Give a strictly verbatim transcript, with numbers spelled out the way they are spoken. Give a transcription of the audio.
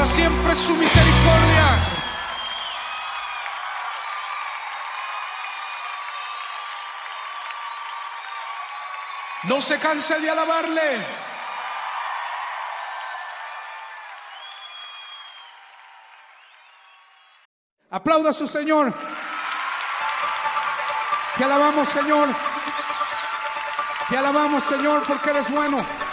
para siempre es su misericordia. No se canse de alabarle. Aplauda a su Señor. Te alabamos, Señor. Te alabamos, Señor, porque eres bueno.